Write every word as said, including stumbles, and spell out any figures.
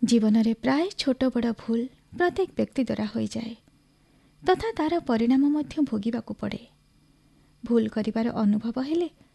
जीवन में प्राय छोट बड़ भूल प्रत्येक व्यक्ति द्वारा हो जाए तथा तार परिणाम मध्य भोगिबाकु पड़े। भूल करिवार अनुभव हेले